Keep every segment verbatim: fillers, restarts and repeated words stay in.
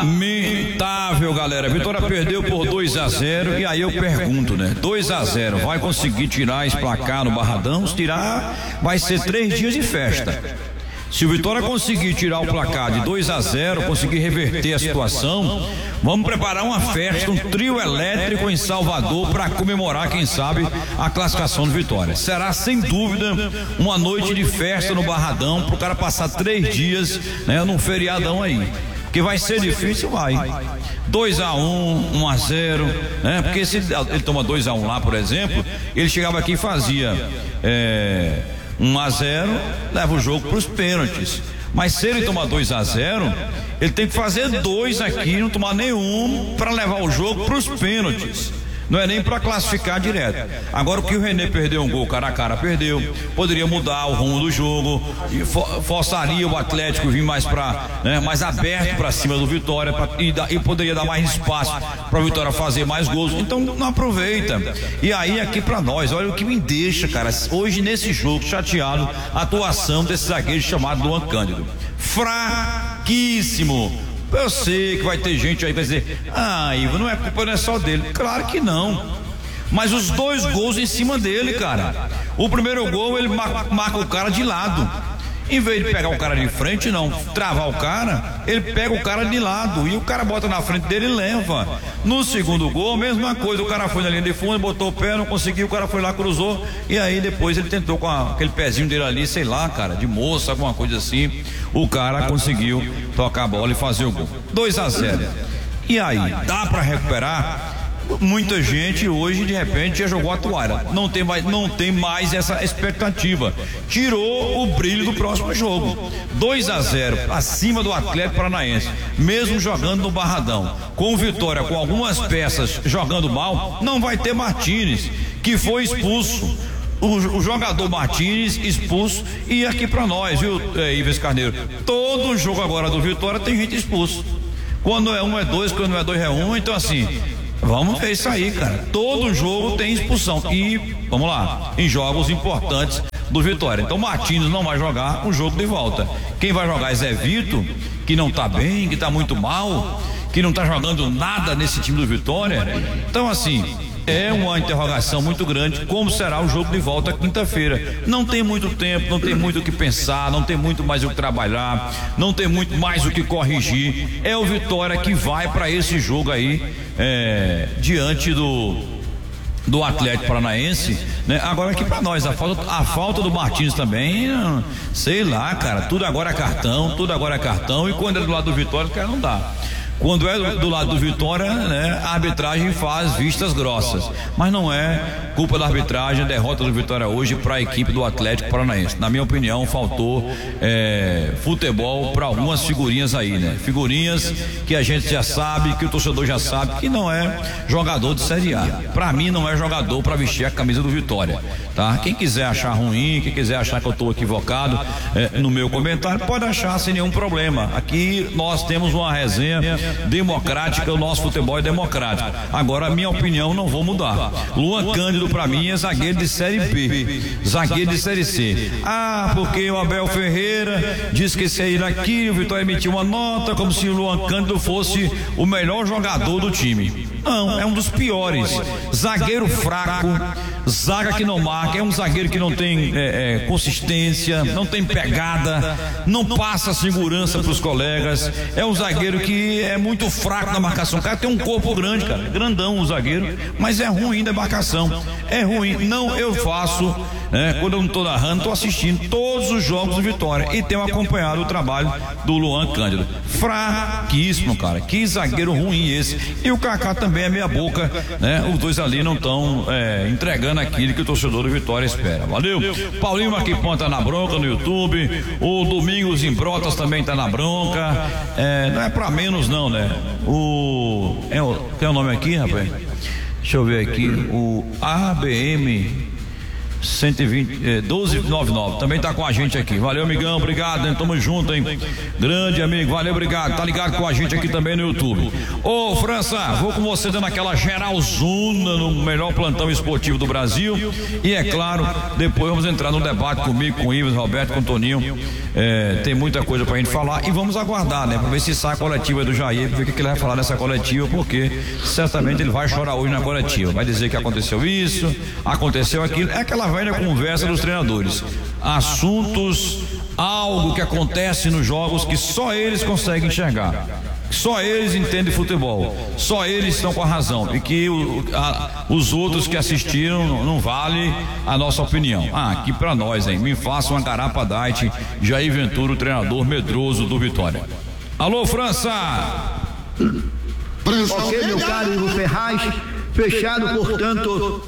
Lamentável, galera. Vitória perdeu por dois a zero. E aí eu pergunto, né? dois a zero, vai conseguir tirar esse placar no Barradão? Se tirar, vai ser três dias de festa. Se o Vitória conseguir tirar o placar de dois a zero, conseguir reverter a situação, vamos preparar uma festa, um trio elétrico em Salvador para comemorar, quem sabe, a classificação do Vitória. Será sem dúvida uma noite de festa no Barradão para o cara passar três dias, né, num feriadão aí. Que vai ser difícil, vai. dois a um, um a zero, né? Porque se ele toma dois a um lá, por exemplo, ele chegava aqui e fazia é, um a zero, leva o jogo para os pênaltis. Mas se ele tomar dois a zero, ele tem que fazer dois aqui, não tomar nenhum, para levar o jogo para os pênaltis. Não é nem para classificar direto. Agora, o que o René perdeu um gol cara a cara, perdeu. Poderia mudar o rumo do jogo, e for, forçaria o Atlético vir mais para, né, mais aberto para cima do Vitória, pra, e, da, e poderia dar mais espaço para o Vitória fazer mais gols. Então não aproveita. E aí aqui para nós, olha o que me deixa, cara, hoje nesse jogo chateado, a atuação desse zagueiro chamado Luan Cândido. Fraquíssimo. Eu sei que vai ter gente aí que vai dizer: ah, Ivo, não é culpa, não é só dele. Claro que não. Mas os dois gols em cima dele, cara. O primeiro gol ele marca, marca o cara de lado. Em vez de pegar o cara de frente, não, travar o cara, ele pega o cara de lado e o cara bota na frente dele e leva. No segundo gol, mesma coisa, o cara foi na linha de fundo, botou o pé, não conseguiu, o cara foi lá, cruzou, e aí depois ele tentou com a, aquele pezinho dele ali, sei lá, cara, de moça, alguma coisa assim, o cara conseguiu tocar a bola e fazer o gol. dois a zero. E aí, dá pra recuperar? Muita gente hoje de repente já jogou a toalha, não tem mais, não tem mais essa expectativa, tirou o brilho do próximo jogo. Dois a zero acima do Atlético Paranaense, mesmo jogando no Barradão, com Vitória com algumas peças jogando mal, não vai ter Martínez, que foi expulso. O, o jogador Martínez expulso. E aqui pra nós, viu, é, Ives Carneiro, todo jogo agora do Vitória tem gente expulso. Quando é um é dois, quando é dois é um. Então assim, vamos ver isso aí, cara. Todo jogo tem expulsão. E, vamos lá, em jogos importantes do Vitória. Então, Martínez não vai jogar o jogo de volta. Quem vai jogar é Zé Vitor, que não tá bem, que tá muito mal, que não tá jogando nada nesse time do Vitória. Então, assim, é uma interrogação muito grande como será o jogo de volta quinta-feira. Não tem muito tempo, não tem muito o que pensar, não tem muito mais o que trabalhar, não tem muito mais o que corrigir. É o Vitória que vai para esse jogo aí, é, diante do do Atlético Paranaense, né? Agora aqui para nós, a falta, a falta do Martins também, sei lá, cara, tudo agora é cartão, tudo agora é cartão, e quando é do lado do Vitória, cara, não dá. Quando é do, do lado do Vitória, né, a arbitragem faz vistas grossas, mas não é culpa da arbitragem a derrota do Vitória hoje para a equipe do Atlético Paranaense. Na minha opinião, faltou é, futebol para algumas figurinhas aí, né? Figurinhas que a gente já sabe, que o torcedor já sabe que não é jogador de Série A. Para mim, não é jogador para vestir a camisa do Vitória, tá? Quem quiser achar ruim, quem quiser achar que eu estou equivocado é, no meu comentário, pode achar sem nenhum problema. Aqui nós temos uma resenha democrática, o nosso futebol é democrático. Agora, a minha opinião não vou mudar. Luan Cândido para mim é zagueiro de Série B, zagueiro de Série C. Ah, porque o Abel Ferreira disse que esse aí daqui, o Vitória emitiu uma nota como se o Luan Cândido fosse o melhor jogador do time. Não, é um dos piores. Zagueiro fraco, zaga que não marca, é um zagueiro que não tem é, é, consistência, não tem pegada, não passa segurança para os colegas. É um zagueiro que é muito fraco na marcação. O cara tem um corpo grande, cara, grandão o zagueiro, mas é ruim da marcação. É ruim. Não, eu faço, né, quando eu não estou narrando, estou assistindo todos os jogos do Vitória e tenho acompanhado o trabalho do Luan Cândido. Fraquíssimo, cara. Que zagueiro ruim esse. E o Kaká também é meia boca, né? Os dois ali não estão é, entregando aquilo que o torcedor do Vitória espera. Valeu? Paulinho Marquipão tá na bronca no YouTube. O Domingos em Brotas também tá na bronca. É, não é pra menos não, né? O, é o tem o nome aqui, rapaz? Deixa eu ver aqui. O A B M cento e vinte, eh, doze noventa e nove, também tá com a gente aqui. Valeu, amigão, obrigado, hein? Tamo junto, hein? Grande amigo, valeu, obrigado. Tá ligado com a gente aqui também no YouTube. Ô, França, vou com você dando aquela geralzona no melhor plantão esportivo do Brasil. E é claro, depois vamos entrar no debate comigo, com o Ives, Roberto, com o Toninho. É, tem muita coisa pra gente falar e vamos aguardar, né? Pra ver se sai a coletiva do Jair, pra ver o que ele vai falar nessa coletiva, porque certamente ele vai chorar hoje na coletiva. Vai dizer que aconteceu isso, aconteceu aquilo. É aquela velha conversa dos treinadores. Assuntos, algo que acontece nos jogos que só eles conseguem enxergar. Só eles entendem futebol, só eles estão com a razão e que o, a, os outros que assistiram não, não vale a nossa opinião. Ah, aqui pra nós, hein? Me faça uma garapa diet, Jair Ventura, o treinador medroso do Vitória. Alô, França! Ok, meu caro Ivo Ferraz, fechado, portanto,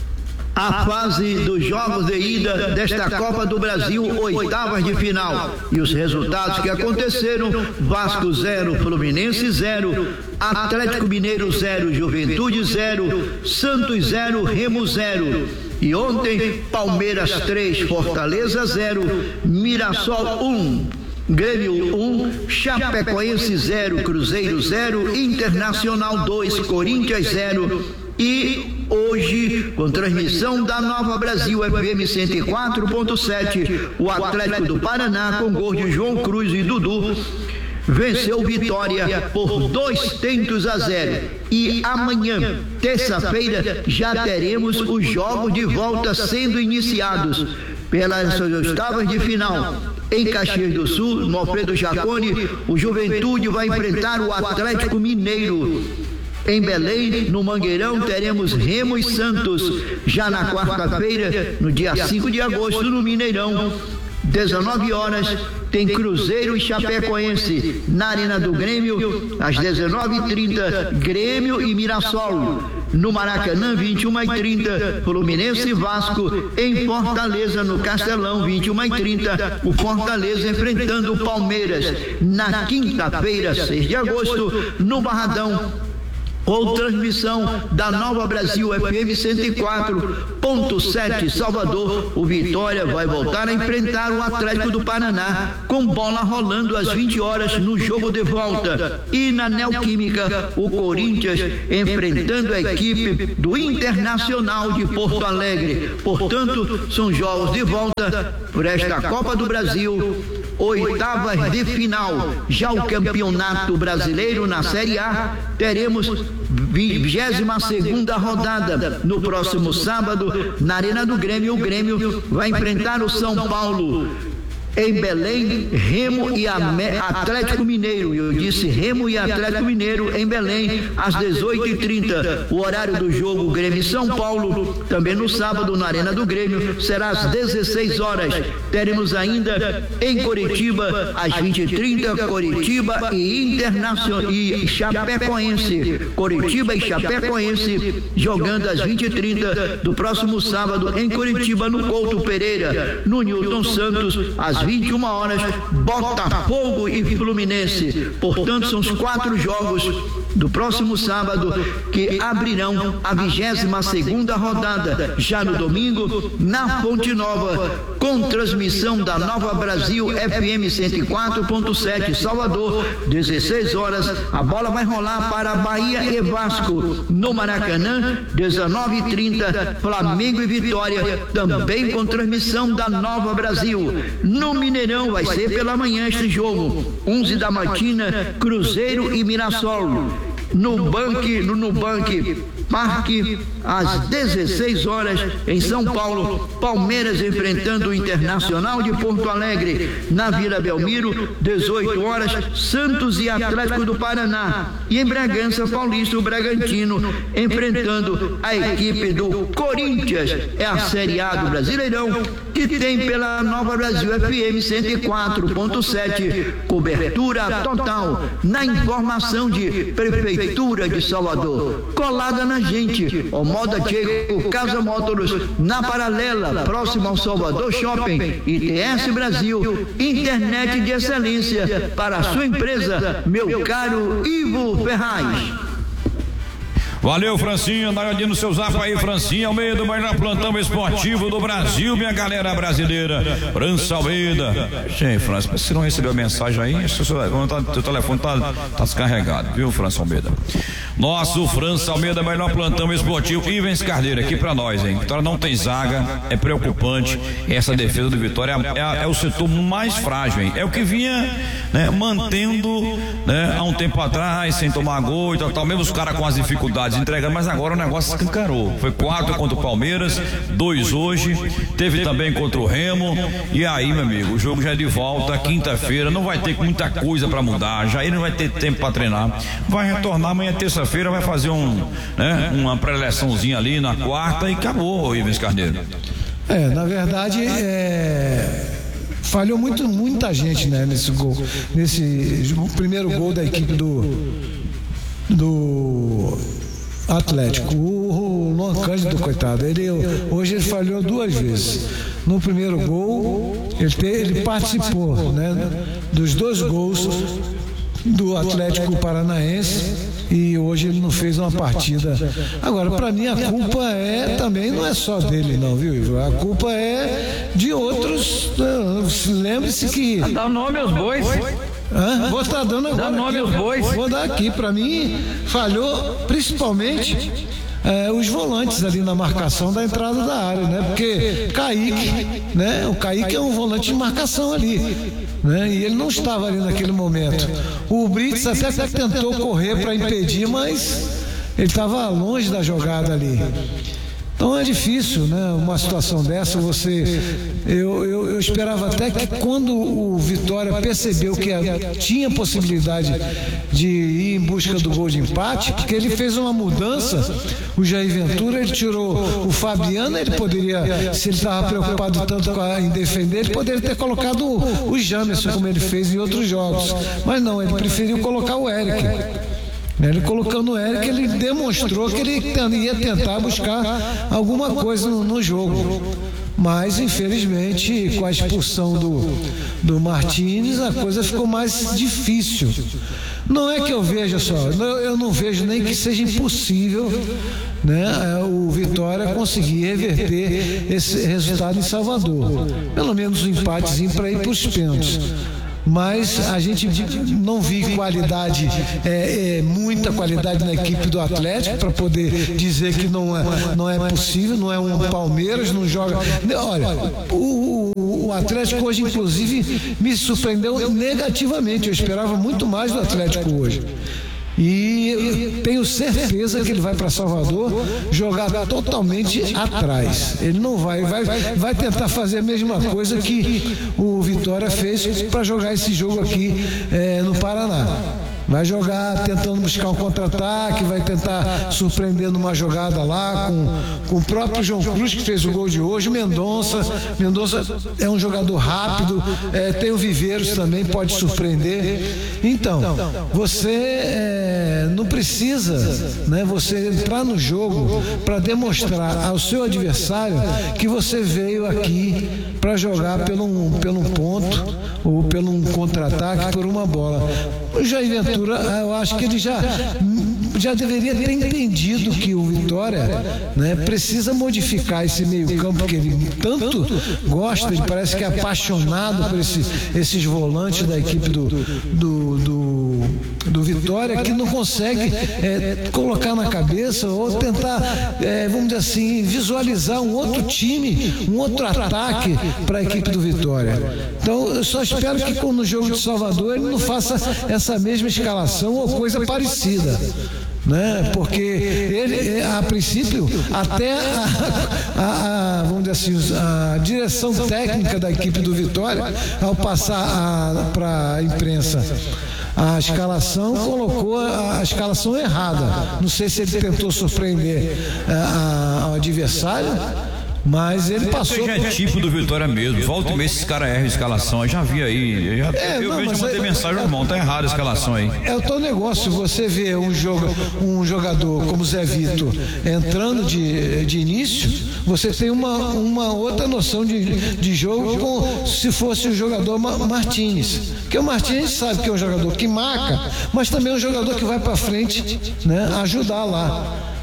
a fase dos jogos de ida desta Copa do Brasil, oitavas de final. E os resultados que aconteceram: Vasco zero, Fluminense zero, Atlético Mineiro zero, Juventude zero, Santos zero, Remo zero. E ontem, Palmeiras três, Fortaleza zero, Mirassol um, Grêmio um, Chapecoense zero, Cruzeiro zero, Internacional dois, Corinthians zero. E hoje, com transmissão da Nova Brasil F M cento e quatro ponto sete, o Atlético do Paraná, com gol de João Cruz e Dudu, venceu Vitória por dois tentos a zero. E amanhã, terça-feira, já teremos os jogos de volta sendo iniciados pelas oitavas de final. Em Caxias do Sul, no Alfredo Jaconi, o Juventude vai enfrentar o Atlético Mineiro. Em Belém, no Mangueirão, teremos Remo e Santos. Já na quarta-feira, no dia cinco de agosto, no Mineirão, dezenove horas, tem Cruzeiro e Chapecoense. Na Arena do Grêmio, às dezenove e trinta, Grêmio e Mirassol. No Maracanã, vinte e uma e trinta, Fluminense e Vasco. Em Fortaleza, no Castelão, vinte e uma e trinta, o Fortaleza enfrentando o Palmeiras. Na quinta-feira, seis de agosto, no Barradão, ou transmissão da Nova Brasil F M cento e quatro ponto sete, Salvador, o Vitória vai voltar a enfrentar o Atlético do Paraná, com bola rolando às vinte horas no jogo de volta. E na Neoquímica, o Corinthians enfrentando a equipe do Internacional de Porto Alegre. Portanto, são jogos de volta por esta Copa do Brasil, oitavas de final. Já o Campeonato Brasileiro na Série A, teremos vigésima segunda rodada. No próximo sábado, na Arena do Grêmio, o Grêmio vai enfrentar o São Paulo. Em Belém, Remo e Atlético Mineiro. Eu disse Remo e Atlético Mineiro em Belém, às dezoito e trinta. O horário do jogo, Grêmio e São Paulo, também no sábado, na Arena do Grêmio, será às dezesseis horas. Teremos ainda em Coritiba, às vinte e trinta, Coritiba e Internacional e Chapecoense. Coritiba e Chapecoense jogando às vinte e trinta do próximo sábado em Coritiba, no Couto Pereira. No Newton Santos, às vinte e uma horas, Botafogo e Fluminense. Portanto, são os quatro jogos do próximo sábado que abrirão a vigésima segunda rodada. Já no domingo, na Fonte Nova, com transmissão da Nova Brasil F M cento e quatro ponto sete, Salvador, dezesseis horas, a bola vai rolar para Bahia e Vasco. No Maracanã, dezenove e trinta, Flamengo e Vitória, também com transmissão da Nova Brasil. No Mineirão vai ser pela manhã este jogo, onze da matina, Cruzeiro e Mirassol. No Nubank, no Nubank Parque, às dezesseis horas, em São Paulo, Palmeiras enfrentando o Internacional de Porto Alegre. Na Vila Belmiro, dezoito horas, Santos e Atlético do Paraná. E em Bragança Paulista, o Bragantino enfrentando a equipe do Corinthians. É a Série A do Brasileirão, que tem pela Nova Brasil F M cento e quatro ponto sete cobertura total na informação de Prefeitura de Salvador. Colada na gente, o Moda Diego Casa Motors, na Paralela, próximo ao Salvador Shopping. I T S Brasil, internet de excelência para a sua empresa, meu caro Ivo Ferraz. Valeu, Francinha, dá uma olhadinha no seu zap aí, Francinha Almeida, o melhor plantão esportivo do Brasil, minha galera brasileira. França Almeida. Gente, França, se não recebeu a mensagem aí, o seu telefone tá, tá descarregado, viu, França Almeida? Nosso França Almeida, melhor plantão esportivo. Ivens Carneiro, aqui pra nós, hein? Vitória não tem zaga, é preocupante. Essa defesa do Vitória é, é, é o setor mais frágil, hein? É o que vinha, né, mantendo, né, há um tempo atrás, sem tomar gol e tal, tal, mesmo os caras com as dificuldades entregando, mas agora o negócio escancarou. Foi quatro contra o Palmeiras, dois hoje, teve também contra o Remo. E aí, meu amigo, o jogo já é de volta, quinta-feira, não vai ter muita coisa pra mudar, Jair não vai ter tempo pra treinar, vai retornar amanhã, terça-feira, vai fazer um, né, uma pré-eleçãozinha ali na quarta e acabou, Ivens Carneiro. É, na verdade, é... falhou muito, muita gente, né, nesse gol, nesse primeiro gol da equipe do do Atlético. O, o Luan Cândido, coitado, ele, hoje ele falhou duas vezes. No primeiro gol, ele, te, ele participou, né, dos dois gols do Atlético Paranaense, e hoje ele não fez uma partida. Agora, para mim, a culpa é também, não é só dele não, viu, Ivo? A culpa é de outros. Lembre-se que... Dá o nome aos bois. Hã? Vou estar dando agora. Dá nome aos bois. Vou dar aqui. Para mim, falhou principalmente é, os volantes ali na marcação da entrada da área, né? Porque Kaique, né? O Kaique é um volante de marcação ali, né? E ele não estava ali naquele momento. O Brits até tentou correr para impedir, mas ele estava longe da jogada ali. Então é difícil, né? Uma situação dessa, você... Eu, eu, eu esperava até que quando o Vitória percebeu que a, tinha possibilidade de ir em busca do gol de empate, porque ele fez uma mudança, o Jair Ventura, ele tirou o Fabiano, ele poderia, se ele estava preocupado tanto com a, em defender, ele poderia ter colocado o, o Jamerson, como ele fez em outros jogos. Mas não, ele preferiu colocar o Eric. Ele colocando o Eric, ele demonstrou que ele ia tentar buscar alguma coisa no, no jogo. Mas, infelizmente, com a expulsão do, do Martins, a coisa ficou mais difícil. Não é que eu veja só, eu não vejo nem que seja impossível, né, o Vitória conseguir reverter esse resultado em Salvador. Pelo menos um empatezinho para ir para os pênaltis. Mas a gente não viu qualidade, é, é, muita qualidade na equipe do Atlético para poder dizer que não é, não é possível, não é um Palmeiras, não joga. Olha, o, o, o Atlético hoje, inclusive, me surpreendeu negativamente. Eu esperava muito mais do Atlético hoje. E tenho certeza que ele vai para Salvador jogar totalmente atrás. Ele não vai, vai, vai tentar fazer a mesma coisa que o Vitória fez para jogar esse jogo aqui é, no Paraná. Vai jogar tentando buscar um contra-ataque, vai tentar surpreender numa jogada lá com, com o próprio João Cruz, que fez o gol de hoje, o Mendonça. Mendonça é um jogador rápido, é, tem o Viveiros também, pode surpreender. Então, você é, não precisa, né, você entrar no jogo para demonstrar ao seu adversário que você veio aqui para jogar pelo um, pelo um ponto ou pelo um contra-ataque, por uma bola. O Jair Ventura, eu acho que ele já, já deveria ter entendido que o Vitória, né, precisa modificar esse meio-campo que ele tanto gosta, ele parece que é apaixonado por esse, esses volantes da equipe do, do, do, do Vitória, que não consegue é, colocar na cabeça ou tentar, é, vamos dizer assim, visualizar um outro time, um outro ataque para a equipe do Vitória. Então, eu só espero que no jogo de Salvador ele não faça essa mesma escalação ou coisa parecida, né? Porque ele, a princípio, até a, a, a, vamos dizer assim, a direção técnica da equipe do Vitória, ao passar para a imprensa a escalação, colocou a, a escalação errada. Não sei se ele tentou surpreender a, a, ao adversário, mas ele passou. Isso é tipo do Vitória mesmo. Volta e meia esses caras erram a escalação. Eu já vi aí. Eu, já, é, eu não, mesmo mandei é, mensagem, irmão. Tá errado a escalação aí. É o teu negócio. Você vê um, jogo, um jogador como Zé Vitor entrando de, de início, você tem uma, uma outra noção de, de jogo como se fosse o jogador Martins. Porque o Martins sabe que é um jogador que marca, mas também é um jogador que vai para frente, né, ajudar lá.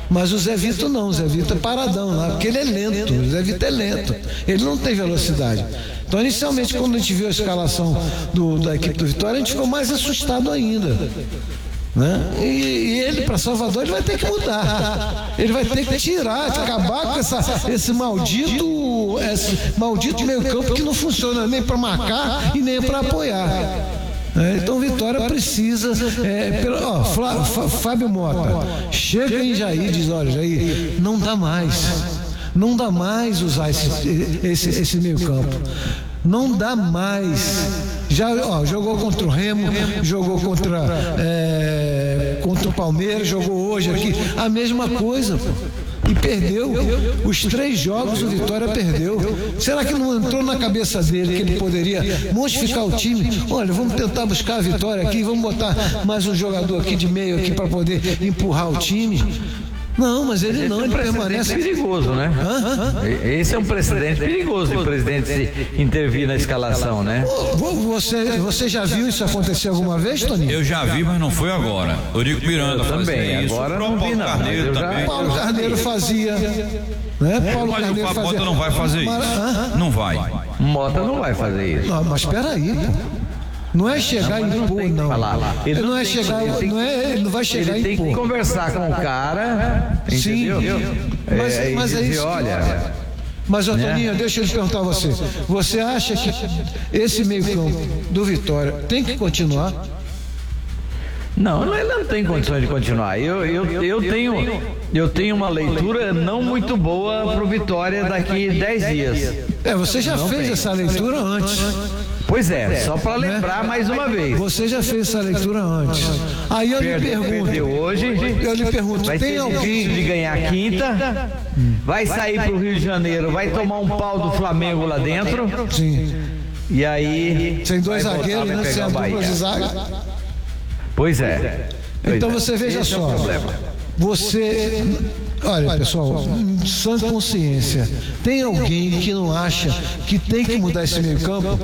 Mas o Zé Vitor não, o Zé Vitor é paradão lá, porque ele é lento, o Zé Vitor é lento, ele não tem velocidade. Então, inicialmente, quando a gente viu a escalação do, da equipe do Vitória, a gente ficou mais assustado ainda, né? E, e ele, para Salvador, ele vai ter que mudar, ele vai ter que tirar, acabar com essa, esse maldito, esse maldito meio campo que não funciona nem para marcar e nem para apoiar. É, então Vitória precisa, é, pelo, ó, Flá, Fá, Fábio Mota chega em Jair e diz: olha, Jair, não dá mais, não dá mais usar esse, esse, esse meio campo, não dá mais. Já ó, jogou contra o Remo, jogou contra, é, contra o Palmeiras, jogou hoje aqui, a mesma coisa, pô. E perdeu. Os três jogos o Vitória perdeu. Será que não entrou na cabeça dele que ele poderia modificar o time? Olha, vamos tentar buscar a vitória aqui, vamos botar mais um jogador aqui de meio aqui para poder empurrar o time. Não, mas ele não, ele permanece perigoso, né? Hã? Hã? Esse é um precedente perigoso, o presidente se intervir na escalação, né? Você, você já viu isso acontecer alguma vez, Toninho? Eu já vi, mas não foi agora. Eurico Miranda também, isso. Agora não vi, não. Carneiro também. Paulo Carneiro fazia, né? Paulo Mas Carneiro o fazia. Mota não vai fazer isso. Mas, não vai. Mota não vai fazer isso. Não, mas espera aí, pô. Não é chegar e impor, não. Ele não é chegar, não é, ele não vai chegar e impor. Ele tem que conversar com o cara, entendeu? Sim, mas, é, mas é dizer, isso. olha, mas, ô, Toninho, né? Deixa eu te perguntar a você. Você acha que esse meio campo do Vitória tem que continuar? Não, ele não tem condições de continuar. Eu, eu, eu, tenho, eu tenho uma leitura não muito boa para o Vitória daqui dez dias. É, você já não fez tem. essa leitura antes. Pois é, só para lembrar, né? Mais uma vez. Você já fez essa leitura antes. Aí eu lhe pergunto. Hoje, eu lhe pergunto, vai tem alguém de ganhar quinta? Vai sair para o Rio de Janeiro, vai tomar um pau do Flamengo lá dentro? Sim. E aí. Sem dois zagueiros, né? Sem a dupla de zaga. Pois é. Pois então é. você veja Esse só. É você. Olha, pessoal, sã consciência. Tem alguém que não acha que tem que mudar esse meio campo?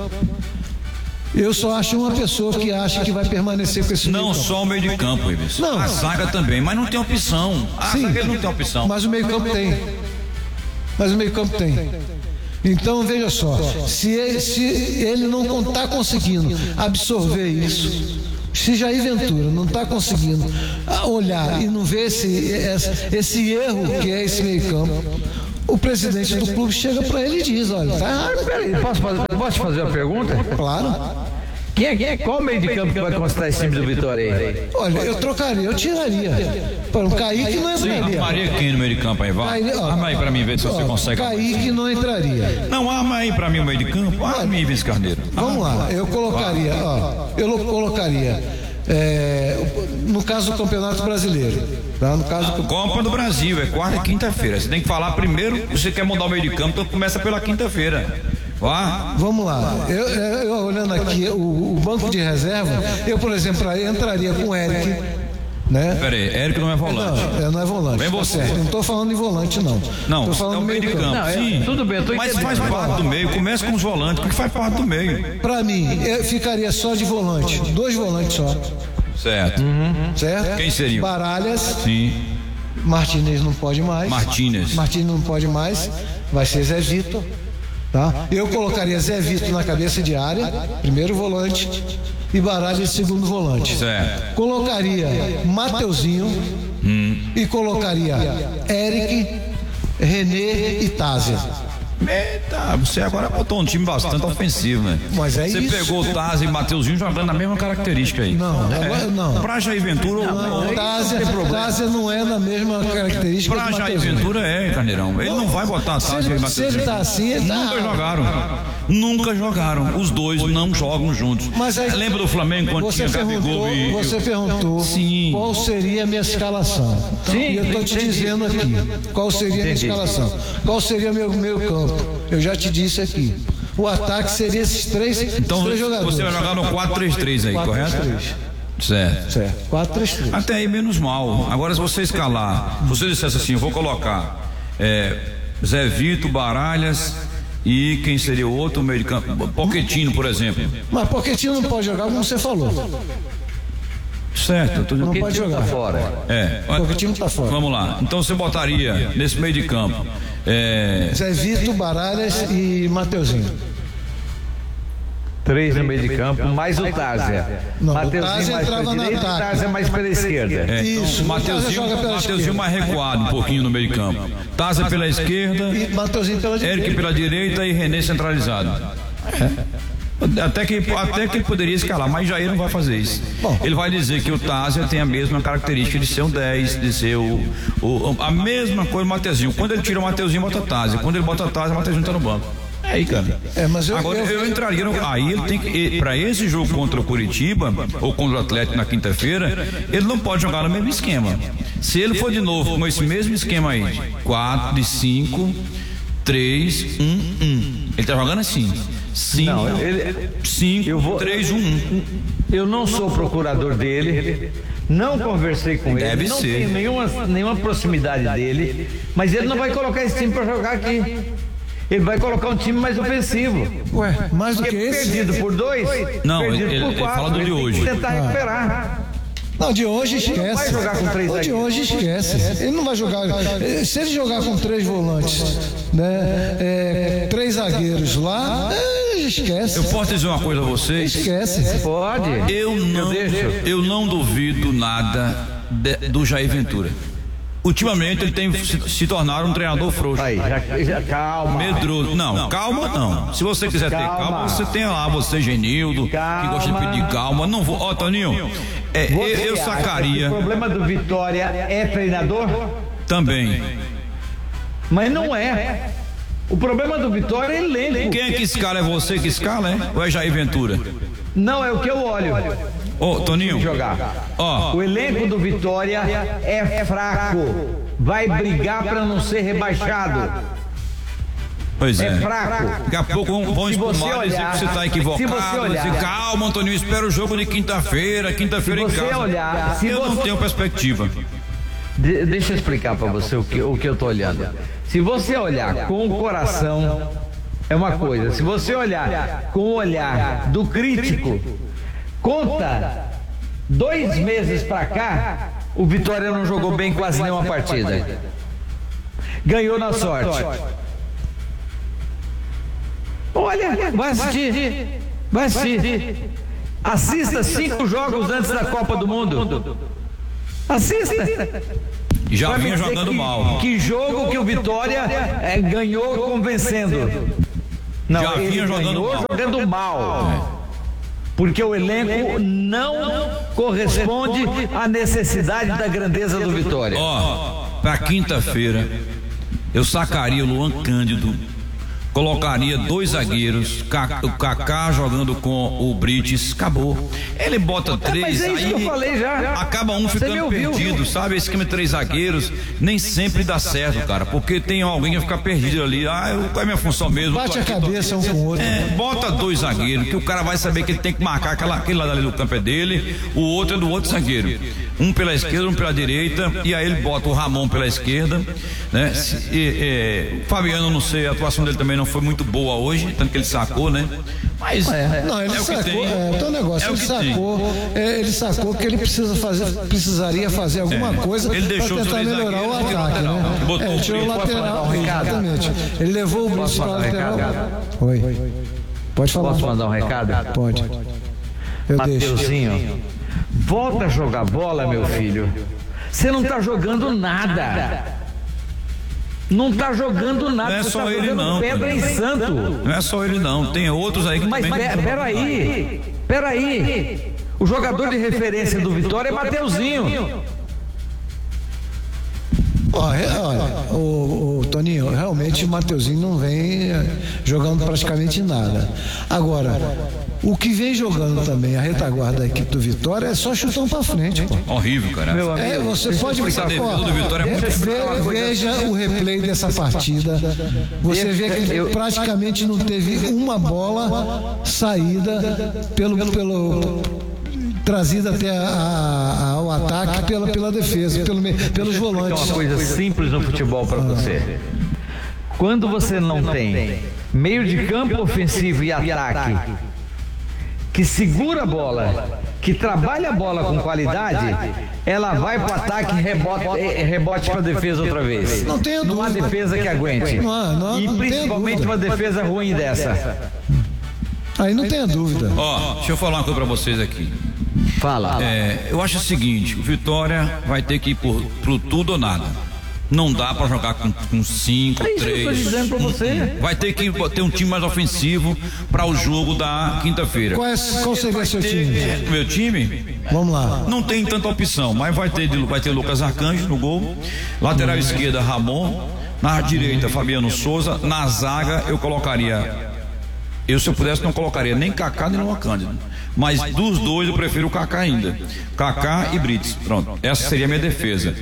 Eu só acho uma pessoa que acha que vai permanecer com esse meio campo. Não só o meio de campo, Ives. Não. A zaga também, mas não tem opção. A Sim, zaga não tem opção. Mas o meio campo tem. Mas o meio campo tem. Então veja só, se ele, se ele não está conseguindo absorver isso, se Jair Ventura não está conseguindo olhar e não ver esse, esse, esse erro que é esse meio campo, o presidente do clube chega para ele e diz: olha, tá errado. Peraí, posso fazer, posso fazer uma pergunta? Claro. Quem é, quem é, qual meio de campo que vai constar esse time do Vitória aí? Olha, eu trocaria, eu tiraria. Para o Kaique não entraria. Sim, armaria quem no meio de campo aí? Vai. Aí, ó, arma aí para mim, ver se ó, você consegue. Kaique não entraria. Não, arma aí para mim o meio de campo. Arma aí, Vice Carneiro. Vamos lá, eu colocaria, ó, eu colocaria, é, no caso do Campeonato Brasileiro. Tá? No caso do... Copa do Brasil, é quarta e quinta-feira. Você tem que falar primeiro, você quer mudar o meio de campo, então começa pela quinta-feira. Vá. Vamos lá, eu, eu, eu olhando aqui o, o banco de reserva, eu, por exemplo, aí entraria com o Eric, né? Peraí, Eric não é volante. Não, não é volante. Vem você. Tá certo. Não estou falando em volante, não. Não, tô falando é o meio de campo. campo. Não, é, sim. Tudo bem, eu tô mas faz parte do meio. Começa com os volantes, porque faz parte do meio. Para mim, eu ficaria só de volante, dois volantes só. Certo. Uhum. Certo? Quem seria? Baralhas. Sim. Martinez não pode mais. Martinez. Martinez não pode mais. Vai ser Zé Vitor. Tá? Eu colocaria Zé Vitor na cabeça de área, primeiro volante, e Baralhas segundo volante. Certo. Colocaria Mateuzinho hum. e colocaria Eric, René e Tásia. Eita, você agora botou um time bastante ofensivo, né? Mas é você isso. Você pegou o Tásia e Mateuzinho jogando a mesma característica aí. Não, é. não. Pra Jair Ventura, não, não, Tásia, Tásia não é na mesma característica. Pra Jair Ventura é, Carneirão. Ele não, não vai botar Tásia e Mateuzinho. Se ele tá assim, ele tá... Nunca jogaram. Nunca jogaram. Os dois não jogam juntos. Mas aí, lembra do Flamengo quando você tinha perguntou, Gabigol e... Você perguntou Sim. qual seria a minha escalação. Então, Sim, e eu estou te dizendo aqui qual seria a minha escalação. Qual seria meu meu campo? Eu já te disse aqui. O ataque seria esses três, então, três jogadores. Você vai jogar no quatro três três aí, quatro, correto? três. Certo. Certo. quatro três três. Até aí menos mal. Agora, se você escalar, se você dissesse assim, eu vou colocar é, Zé Vitor, Baralhas e quem seria o outro meio de campo? Pochettino, por exemplo. Mas Pochettino não pode jogar como você falou. Certo, tô... não pode jogar tá fora. É, porque o time tá fora. Vamos lá. Então você botaria nesse meio de campo é... Zé Vitor, Baralhas e Mateuzinho. Três no meio de campo, mais o Tárzia. Não, Mateuzinho o Tárzia mais entrava pra no direita, ataque. Tárzia mais pela esquerda. É, Isso, então, Mateuzinho, joga pela Mateuzinho esquerda. mais recuado um pouquinho no meio de campo. Tárzia pela esquerda, E Mateuzinho pela direita. Eric pela direita e René centralizado. É. Até que, até que ele poderia escalar, mas Jair não vai fazer isso. Bom. Ele vai dizer que o Tárzia tem a mesma característica de ser um dez, de ser o, o a mesma coisa do Mateuzinho. Quando ele tira o Mateuzinho, bota Tárzia. Quando ele bota Tárzia, o Mateuzinho tá no banco. É aí, cara. É, mas eu, Agora eu, eu, eu entraria no, aí ele tem que, para esse jogo contra o Curitiba ou contra o Atlético na quinta-feira, ele não pode jogar no mesmo esquema. Se ele for de novo com esse mesmo esquema aí, quatro, de cinco, três, um, um. Ele tá jogando assim. cinco, cinco, três, um, um. Eu não sou procurador dele, não conversei com ele, Deve não ser. tenho nenhuma, nenhuma proximidade dele, mas ele não vai colocar esse time para jogar aqui. Ele vai colocar um time mais ofensivo. Ué, mais do que Porque esse? perdido por dois, Não, perdido ele- por ele quatro. fala do de tem que hoje. tentar recuperar. Não, de hoje Ele não vai esquece. jogar com três O de zagueiros. hoje esquece. Ele não vai jogar. Se ele jogar com três volantes, né? é, três zagueiros lá, é, esquece. Eu posso dizer uma coisa a vocês? Esquece. Pode. Eu não, deixo. eu não duvido nada de- do Jair Ventura. Ultimamente ele tem se, se tornado um treinador frouxo. Aí, já, já, calma. Medroso. Não, calma não. Se você quiser ter Calma. calma, você tem lá, você, Genildo, que Calma. gosta de pedir calma. Não vou. Ó, Toninho, é, eu, Você eu acha sacaria que o problema do Vitória é treinador? também. Mas não é. O problema do Vitória é elenco. Quem é que escala? É você que escala, é? Ou é Jair Ventura? Não é o que eu olho. Ô, Toninho, Jogar. ó, O elenco do Vitória é fraco. Vai brigar para não ser rebaixado. pois É é. fraco. Daqui a pouco vão, vão Se você espumar e dizer olhar- que você está se equivocado. você olhar- dizer, calma, Antoninho, espera o jogo de quinta-feira, quinta-feira Se em você casa. olhar- se eu não você- tenho perspectiva. De- deixa eu explicar para você o que, o que eu tô olhando. Se você olhar com o coração, é uma coisa. Se você olhar com o olhar do crítico, conta dois meses para cá, o Vitória não jogou bem quase nenhuma partida. Ganhou na sorte. Olha, vai assistir. Vai assistir. Assista cinco jogos antes da Copa do Mundo. Assista. E já Pra me vinha dizer jogando que, mal. Que jogo que o Vitória é, ganhou convencendo. Não, Já ele vinha jogando ganhou mal. jogando mal. Porque o elenco não corresponde à necessidade da grandeza do Vitória. Ó, pra quinta-feira, eu sacaria o Luan Cândido, colocaria dois zagueiros, Ca- o Kaká jogando com o Brites, acabou. Ele bota três, mas é isso aí que eu falei já. acaba um Você me ficando ouviu. perdido, sabe? Esse esquema de três zagueiros nem sempre dá certo, cara, porque tem alguém que fica perdido ali. Ah, eu- qual é a minha função mesmo? Bate Tô a aqui, tô- cabeça um com o outro. É, bota dois zagueiros, que o cara vai saber que ele tem que marcar aquela, aquele lado ali do campo é dele, o outro é do outro zagueiro. Um pela esquerda, um pela direita, e aí ele bota o Ramon pela esquerda, né? Se- e, é, o Fabiano, não sei, a atuação dele também não foi muito boa hoje, tanto que ele sacou, né? Mas Não, ele é o que sacou, tem. é, então o negócio, É o ele que sacou, é, ele sacou que ele precisa fazer, precisaria fazer alguma É, coisa ele para deixou os tentar três melhorar o zagueiros e ataque, lateral. né? Botou É, o tirou o Brito. lateral, Posso mandar um recado? exatamente. Ele levou o Brito Posso para mandar um lateral. recado? Oi. Pode falar. Posso mandar um recado? Pode. Eu deixo. Mateuzinho, volta a jogar bola, meu filho. Você não tá jogando nada. Não tá jogando nada. Não é você só tá ele jogando não, pedra Toninho. em santo. Não é só ele não, tem outros aí que Mas também. pe- peraí, peraí. O jogador de referência do Vitória é Mateuzinho. Ó, é, olha, o, o Toninho, realmente o Mateuzinho não vem eh, jogando praticamente nada. Agora, o que vem jogando também, a retaguarda da equipe do Vitória, é só chutão pra frente, pô. Horrível, cara. Meu É, amigo, você pode Essa defesa do Vitória é muito ve- veja o replay dessa partida. Você vê que ele praticamente não teve uma bola saída pelo pelo trazida até a- a- ao ataque pela pela defesa, pelo, me- pelos Vou explicar volantes. uma coisa simples no futebol para você. Quando você não tem meio de campo ofensivo e ataque que segura a bola que trabalha a bola com qualidade, ela vai para o ataque e rebote, rebote para a defesa outra vez. Não tenho dúvida. Não há defesa que aguente. Não há, não, e não principalmente uma defesa ruim dessa. Aí não tenha dúvida. Ó, deixa eu falar uma coisa para vocês aqui. Fala. É, eu acho o seguinte, o Vitória vai ter que ir por, pro tudo ou nada. Não dá pra jogar com, com cinco, É isso que eu tô três. dizendo pra você. Vai ter que ter um time mais ofensivo para o jogo da quinta-feira. Qual, é, qual seria seu time? Meu time Vamos lá. não tem tanta opção, mas vai ter, vai ter Lucas Arcanjo no gol, lateral esquerda Ramon, na direita Fabiano Souza, na zaga eu colocaria, eu se eu pudesse não colocaria nem Kaká nem Luan Cândido, mas dos dois eu prefiro o Kaká ainda, Kaká e Brits. Pronto, essa seria a minha defesa.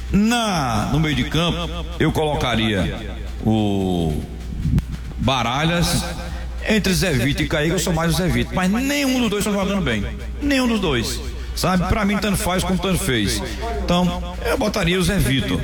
Na, no meio de campo eu colocaria o Baralhas. Entre Zé Vitor e Kaique eu sou mais o Zé Vitor, mas nenhum dos dois estão jogando bem, nenhum dos dois, sabe, pra mim tanto faz como tanto fez. Então eu botaria o Zé Vitor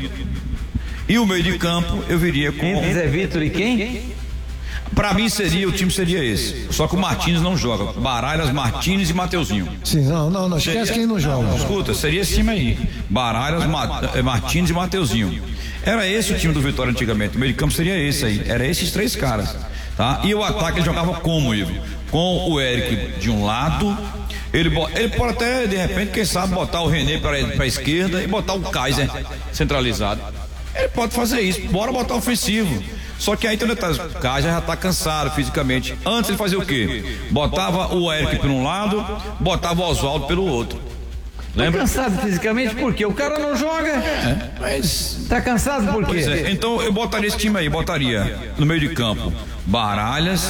e o meio de campo eu viria com Entre Zé Vitor e quem? Pra mim seria, o time seria esse, só que o Martins não joga. Baralhas, Martins e Mateuzinho. Sim, não, não, não esquece quem não joga. Escuta, seria esse time aí, Baralhas, Ma, Martins e Mateuzinho. Era esse o time do Vitória antigamente, o meio de campo seria esse aí, era esses três caras, tá? E o ataque ele jogava como, Ivo? Com o Eric de um lado, ele, ele pode até de repente, quem sabe, botar o René para a esquerda e botar o Kaiser centralizado. Ele pode fazer isso, bora botar ofensivo. Só que aí tem um detalhe, o Kaiser já tá cansado fisicamente. Antes ele fazia o quê? Botava o Eric por um lado, botava o Oswaldo pelo outro. Lembra? Tá cansado fisicamente por quê? O cara não joga. É, mas... Tá cansado por quê? É, então eu botaria esse time aí, botaria no meio de campo Baralhas,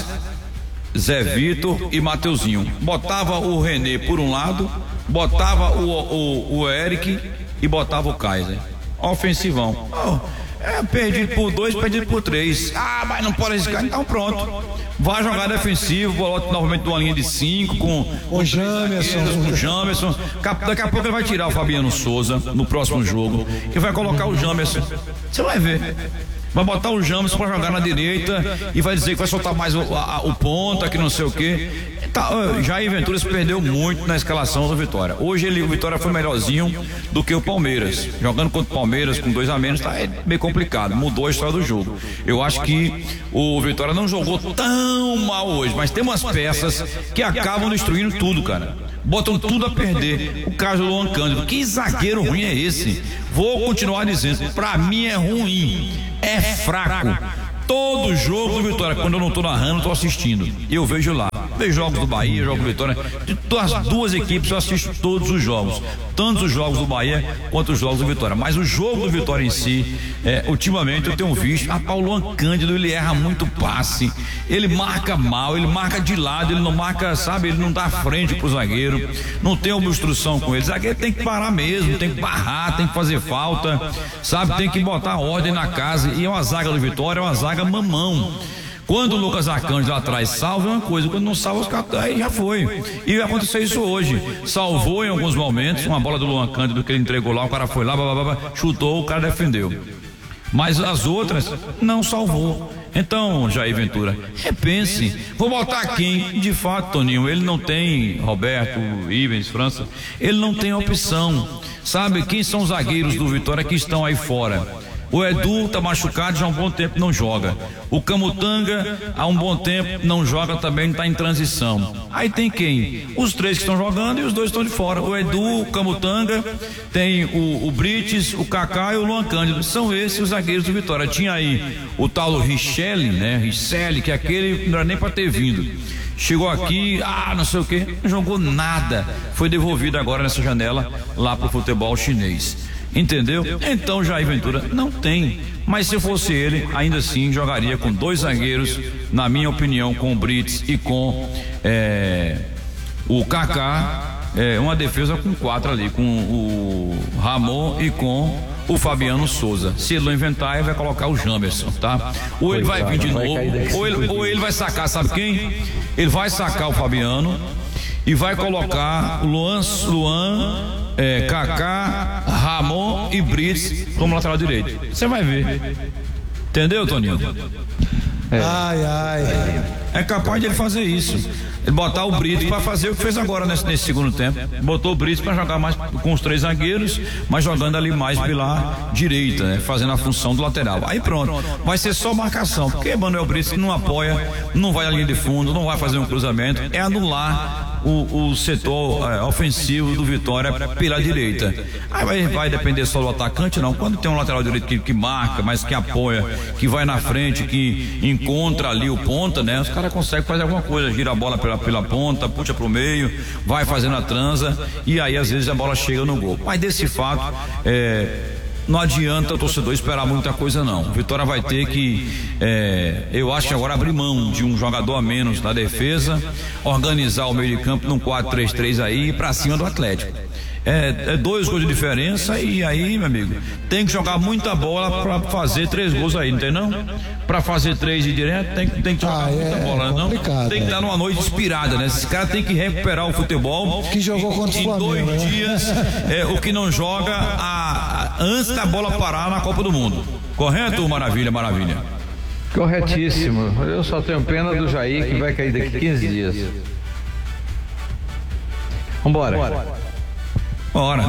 Zé Vitor e Mateuzinho. Botava o René por um lado, botava o, o, o Eric e botava o Kaiser. Ofensivão. Oh, é perdido por dois, perdido por três. Ah, mas não pode arriscar, então pronto. Vai jogar defensivo, bota novamente uma linha de cinco com o Jamerson. O Jamerson. Daqui a pouco ele vai tirar o Fabiano Souza no próximo jogo e vai colocar o Jamerson. Você vai ver. Vai botar o Jamerson para jogar na direita e vai dizer que vai soltar mais o, a, o ponta, que não sei o quê. Tá, Jair Ventura se perdeu muito na escalação do Vitória. Hoje ele, o Vitória foi melhorzinho do que o Palmeiras. Jogando contra o Palmeiras com dois a menos, tá é meio complicado. Mudou a história do jogo. Eu acho que o Vitória não jogou tão mal hoje, mas tem umas peças que acabam destruindo tudo, cara. Botam tudo a perder. O caso do Luan Cândido. Que zagueiro ruim é esse? Vou continuar dizendo, pra mim é ruim, é fraco. Todo jogo do Vitória, quando eu não tô narrando, tô assistindo. E eu vejo lá. Vejo jogos do Bahia, jogos do Vitória. De as duas equipes eu assisto todos os jogos. Tanto os jogos do Bahia quanto os jogos do Vitória. Mas o jogo do Vitória em si, é, ultimamente eu tenho visto. A Paulo Cândido, ele erra muito passe. Ele marca mal, ele marca de lado, ele não marca, sabe, ele não dá frente pro zagueiro. Não tem obstrução com ele. O zagueiro tem que parar mesmo, tem que barrar, tem que fazer falta, sabe, tem que botar ordem na casa. E é uma zaga do Vitória, é uma zaga mamão. Quando o Lucas Arcanjo lá atrás salva é uma coisa, quando não salva os caras, aí já foi. E aconteceu isso hoje. Salvou em alguns momentos, uma bola do Luan Cândido que ele entregou lá, o cara foi lá, blá, blá, blá, chutou, o cara defendeu. Mas as outras não salvou. Então, Jair Ventura, repense. Vou botar quem? De fato, Toninho, ele não tem, Roberto, Ivens, França, ele não tem opção. Sabe quem são os zagueiros do Vitória que estão aí fora? O Edu tá machucado, já há um bom tempo não joga. O Camutanga, há um bom tempo não joga também, está em transição. Aí tem quem? Os três que estão jogando e os dois estão de fora. O Edu, o Camutanga, tem o, o Brites, o Kaká e o Luan Cândido. São esses os zagueiros do Vitória. Tinha aí o tal do Richelli, né? Richelli, que aquele não era nem para ter vindo. Chegou aqui, ah, não sei o que, não jogou nada. Foi devolvido agora nessa janela lá pro futebol chinês. Entendeu? Então Jair Ventura não tem. Mas se fosse ele, ainda assim jogaria com dois zagueiros, na minha opinião, com o Brits e com é, o Kaká, é, uma defesa com quatro ali, com o Ramon e com o Fabiano Souza. Se ele não inventar, ele vai colocar o Jamerson, tá? Ou ele vai vir de novo, ou ele, ou ele vai sacar, sabe quem? Ele vai sacar o Fabiano e vai colocar o Luan, Luan É, Kaká, Ramon e Brits como lateral direito. Você vai ver. Entendeu, Toninho? É. Ai, ai. é capaz de ele fazer isso. Ele botar o Brito para fazer o que fez agora nesse, nesse segundo tempo. Botou o Brito para jogar mais com os três zagueiros, mas jogando ali mais pela direita, né? Fazendo a função do lateral. Aí pronto, vai ser só marcação, porque Manuel Brito não apoia, não vai à linha de fundo, não vai fazer um cruzamento, é anular O, o setor é, ofensivo do Vitória pela direita. Aí vai, vai depender só do atacante, não. Quando tem um lateral direito que, que marca, mas que apoia, que vai na frente, que encontra ali o ponta, né? Os caras conseguem fazer alguma coisa, gira a bola pela, pela ponta, puxa pro meio, vai fazendo a transa e aí às vezes a bola chega no gol. Mas desse fato, é, não adianta o torcedor esperar muita coisa, não. Vitória vai ter que, é, eu acho que agora abrir mão de um jogador a menos na defesa, organizar o meio de campo num quatro três três aí pra cima do Atlético. É, é dois gols de diferença e aí, meu amigo, tem que jogar muita bola pra fazer três gols aí, não tem não? Pra fazer três de direto tem, tem que jogar ah, muita é, bola, não? Tem que estar numa noite inspirada, né? Esse cara tem que recuperar o futebol que jogou contra o Flamengo, em dois né? dias, é, o que não joga a, a, antes da bola parar na Copa do Mundo. Correto, Maravilha, Maravilha? Corretíssimo. Eu só tenho pena do Jair, que vai cair daqui quinze dias. Vambora. Ora,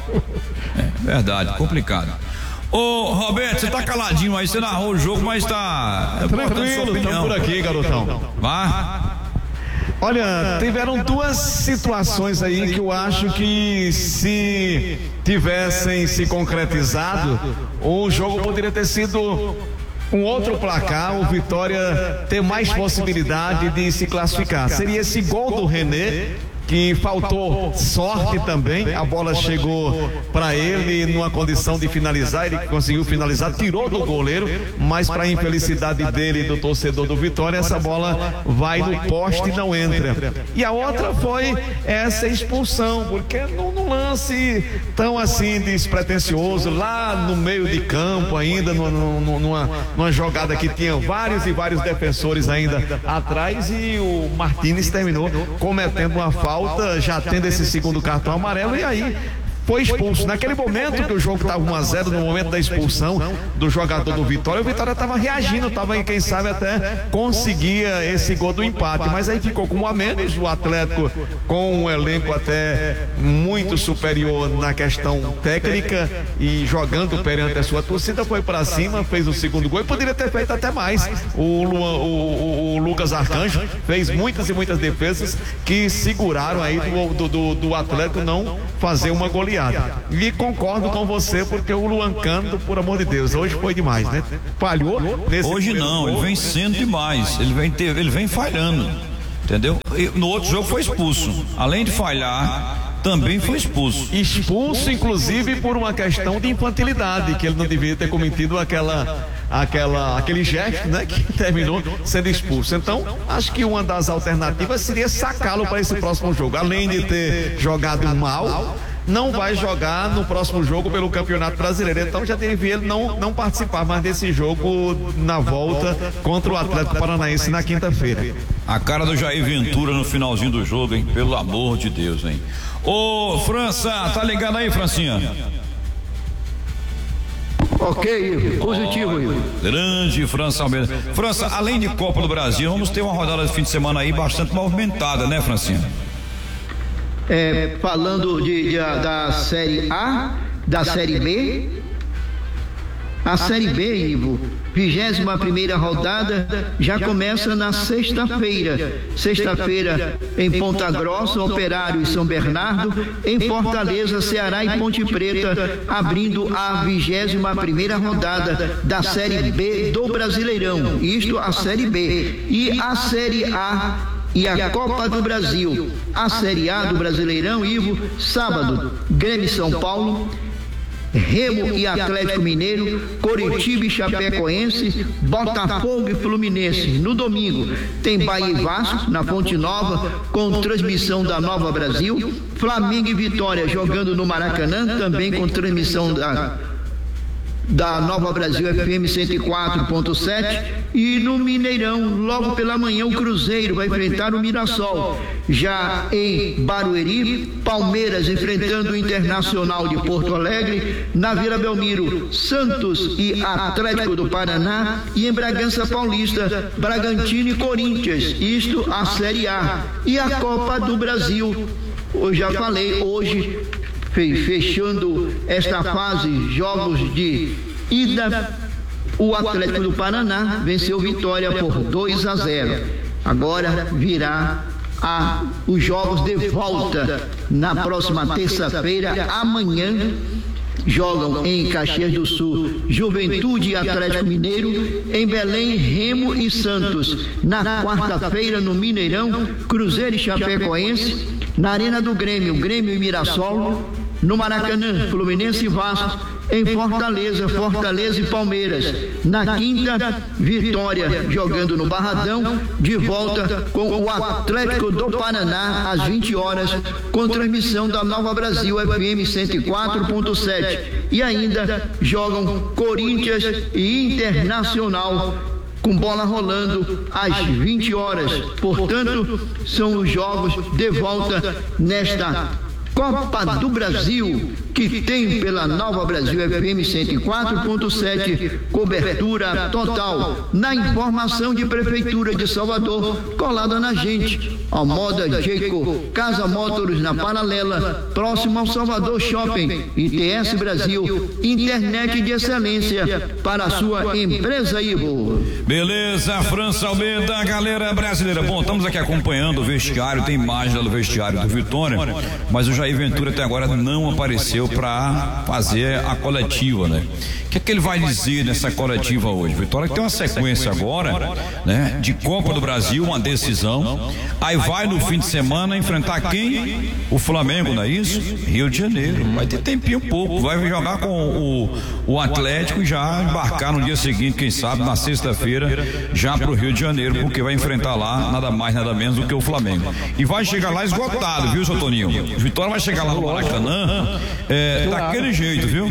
é verdade, complicado. Ô Roberto, você tá caladinho aí, você narrou o jogo, mas tá. É tranquilo, estamos por aqui, garotão. Vá. Olha, tiveram duas situações aí que eu acho que se tivessem se concretizado, o jogo poderia ter sido um outro placar, o Vitória ter mais possibilidade de se classificar. Seria esse gol do René, que faltou sorte também, a bola chegou para ele numa condição de finalizar, ele conseguiu finalizar, tirou do goleiro, mas para a infelicidade dele e do torcedor do Vitória, essa bola vai no poste e não entra. E a outra foi essa expulsão, porque num, num lance tão assim despretensioso, lá no meio de campo ainda, numa, numa, numa jogada que tinha vários e vários defensores ainda atrás, e o Martínez terminou cometendo uma falta, já tendo esse segundo cartão amarelo, e aí foi expulso. Naquele momento que o jogo estava um a zero, no momento da expulsão do jogador do Vitória, o Vitória estava reagindo, estava aí, quem sabe até conseguia esse gol do empate, mas aí ficou com um a menos, o Atlético com um elenco até muito superior na questão técnica e jogando perante a sua torcida, foi para cima, fez o segundo gol e poderia ter feito até mais. O, Luan, o, o, o Lucas Arcanjo fez muitas e muitas defesas que seguraram aí do, do, do Atlético não fazer uma goleada. E concordo com você, porque o Luan Cândido, por amor de Deus, hoje foi demais, né? Falhou nesse Hoje não, gol. Ele vem sendo demais, ele vem, ter, ele vem falhando, entendeu? E no outro jogo foi expulso, além de falhar, também foi expulso. Expulso, inclusive, por uma questão de infantilidade, que ele não devia ter cometido aquela, aquela, aquele gesto, né? Que terminou sendo expulso. Então, acho que uma das alternativas seria sacá-lo para esse próximo jogo. Além de ter jogado mal, não vai jogar no próximo jogo pelo Campeonato Brasileiro, então já devia ele não, não participar mais desse jogo na volta contra o Atlético Paranaense na quinta-feira. A cara do Jair Ventura no finalzinho do jogo, hein? Pelo amor de Deus, hein? Ô França, tá ligado aí, Francinha? Ok, Ivo, positivo, Ivo. Grande França Almeida. França, além de Copa do Brasil, vamos ter uma rodada de fim de semana aí bastante movimentada, né, Francinha? É, falando de, de, da Série A, da Série B, a Série B, Ivo, vigésima primeira rodada já começa na sexta-feira. Sexta-feira em Ponta Grossa, Operário e São Bernardo, em Fortaleza, Ceará e Ponte Preta, abrindo a vigésima primeira rodada da Série B do Brasileirão. Isto a Série B. E a Série A e a Copa do Brasil. A Série A do Brasileirão, Ivo, sábado, Grêmio São Paulo, Remo e Atlético Mineiro, Coritiba e Chapecoense, Botafogo e Fluminense. No domingo tem Bahia e Vasco na Fonte Nova, com transmissão da Nova Brasil, Flamengo e Vitória jogando no Maracanã, também com transmissão da da Nova Brasil F M cento e quatro ponto sete, e no Mineirão, logo pela manhã, o Cruzeiro vai enfrentar o Mirassol. Já em Barueri, Palmeiras enfrentando o Internacional de Porto Alegre. Na Vila Belmiro, Santos e Atlético do Paraná. E em Bragança Paulista, Bragantino e Corinthians, isto a Série A. E a Copa do Brasil, eu já falei, hoje fechando esta fase, jogos de ida, o Atlético do Paraná venceu Vitória por dois a zero. Agora virá a, os jogos de volta na próxima terça-feira. Amanhã jogam em Caxias do Sul Juventude e Atlético Mineiro. Em Belém, Remo e Santos. Na quarta-feira, no Mineirão, Cruzeiro e Chapecoense. Na Arena do Grêmio, Grêmio e Mirassol. No Maracanã, Fluminense e Vasco. Em Fortaleza, Fortaleza e Palmeiras. Na quinta, Vitória jogando no Barradão, de volta com o Atlético do Paraná às vinte horas, com transmissão da Nova Brasil F M cento e quatro ponto sete. E ainda jogam Corinthians e Internacional, com bola rolando às vinte horas. Portanto, são os jogos de volta nesta Copa do Brasil, que tem pela Nova Brasil F M cento e quatro ponto sete cobertura total. Na informação de Prefeitura de Salvador, colada na gente, ao Moda Jaco, Casa Motors na Paralela, próximo ao Salvador Shopping. I T S Brasil, internet de excelência para a sua empresa, Ivo. Beleza, França Almeida, galera brasileira. Bom, estamos aqui acompanhando o vestiário, tem imagem do vestiário do Vitória, mas o Jair Ventura até agora não apareceu para fazer a coletiva, né? O que é que ele vai dizer nessa coletiva hoje? Vitória tem uma sequência agora, né? De Copa do Brasil, uma decisão. Aí vai no fim de semana enfrentar quem? O Flamengo, não é isso? Rio de Janeiro. Vai ter tempinho um pouco. Vai jogar com o, o Atlético e já embarcar no dia seguinte, quem sabe, na sexta-feira, já pro Rio de Janeiro, porque vai enfrentar lá nada mais, nada menos do que o Flamengo. E vai chegar lá esgotado, viu, seu Toninho? Vitória vai chegar lá no Maracanã, é, daquele jeito, viu?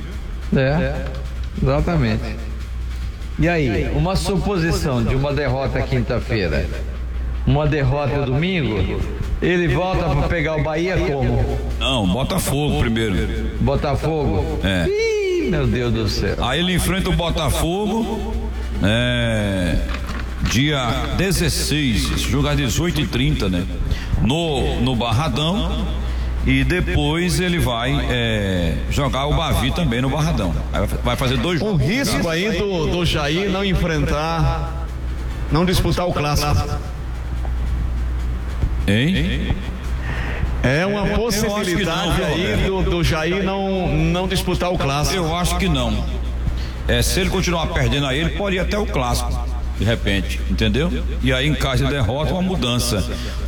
É, exatamente. E aí, uma suposição de uma derrota quinta-feira, uma derrota domingo, ele volta para pegar o Bahia como? Não, Botafogo primeiro. Botafogo? É. Ih, meu Deus do céu. Aí ele enfrenta o Botafogo, é, dia dezesseis, jogar dezoito e trinta, né? No, no Barradão. E depois ele vai é, jogar o Bavi também no Barradão. Aí vai fazer dois jogos. O risco aí do, do Jair não enfrentar, não disputar o clássico. Hein? É uma possibilidade não, aí do, do Jair não, não disputar o clássico. Eu acho que não. É, se ele continuar perdendo aí, ele pode ir até o clássico, de repente, entendeu? E aí em caso de derrota, uma mudança.